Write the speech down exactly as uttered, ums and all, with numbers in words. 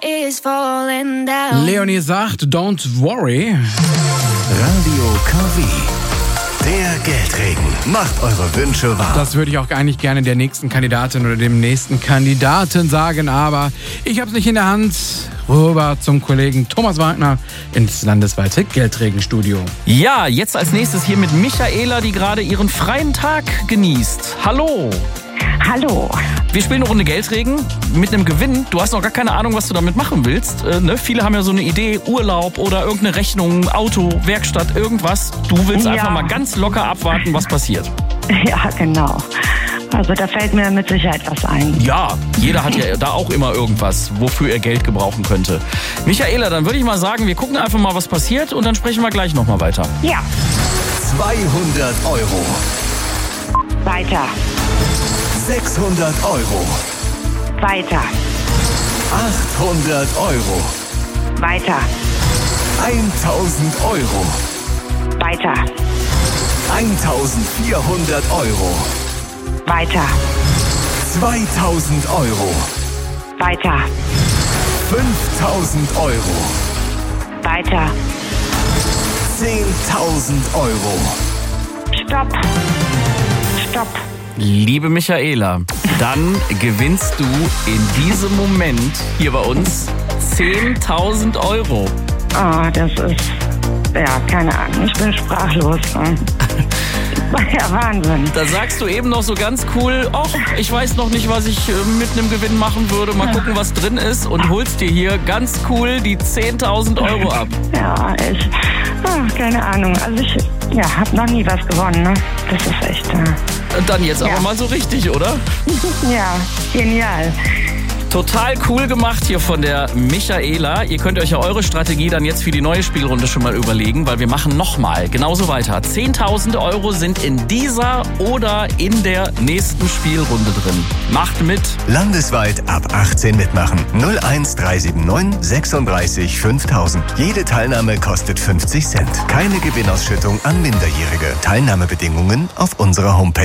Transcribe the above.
is falling down. Leonie sagt, don't worry. Radio K W. Der Geldregen macht eure Wünsche wahr. Das würde ich auch eigentlich gerne der nächsten Kandidatin oder dem nächsten Kandidaten sagen, aber ich habe es nicht in der Hand. Rüber zum Kollegen Thomas Wagner ins landesweite Geldregenstudio. Ja, jetzt als nächstes hier mit Michaela, die gerade ihren freien Tag genießt. Hallo. Hallo. Wir spielen eine Runde Geldregen mit einem Gewinn. Du hast noch gar keine Ahnung, was du damit machen willst. Äh, ne? Viele haben ja so eine Idee, Urlaub oder irgendeine Rechnung, Auto, Werkstatt, irgendwas. Du willst Ja. einfach mal ganz locker abwarten, was passiert. Ja, genau. Also da fällt mir mit Sicherheit was ein. Ja, jeder hat ja da auch immer irgendwas, wofür er Geld gebrauchen könnte. Michaela, dann würde ich mal sagen, wir gucken einfach mal, was passiert und dann sprechen wir gleich nochmal weiter. Ja, zweihundert Euro. weiter, sechshundert Euro. weiter, achthundert Euro. weiter, eintausend Euro. weiter, eintausendvierhundert Euro. weiter, zweitausend Euro. weiter, fünftausend Euro. weiter. zehntausend Euro. Stopp. Stopp. Liebe Michaela, dann gewinnst du in diesem Moment hier bei uns zehntausend Euro. Oh, das ist, ja, keine Ahnung. Ich bin sprachlos. Ja, Wahnsinn. Da sagst du eben noch so ganz cool, ach, ich weiß noch nicht, was ich äh, mit einem Gewinn machen würde. Mal gucken, was drin ist und holst dir hier ganz cool die zehntausend Euro ab. Ja, ich, oh, keine Ahnung. Also ich, ja, hab noch nie was gewonnen, ne? Das ist echt, äh, Und dann jetzt Ja. aber mal so richtig, oder? ja, genial. Total cool gemacht hier von der Michaela. Ihr könnt euch ja eure Strategie dann jetzt für die neue Spielrunde schon mal überlegen, weil wir machen nochmal genauso weiter. zehntausend Euro sind in dieser oder in der nächsten Spielrunde drin. Macht mit. Landesweit ab achtzehn mitmachen. null eins drei sieben neun sechsunddreißig fünftausend. Jede Teilnahme kostet fünfzig Cent. Keine Gewinnausschüttung an Minderjährige. Teilnahmebedingungen auf unserer Homepage.